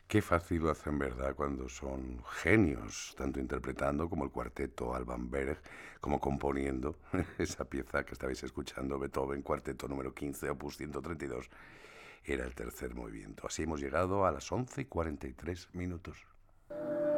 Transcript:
Qué fácil lo hacen, ¿verdad? Cuando son genios, tanto interpretando como el cuarteto Alban Berg, como componiendo esa pieza que estabais escuchando, Beethoven, cuarteto número 15, opus 132, era el tercer movimiento. Así hemos llegado a las 11:43 minutos.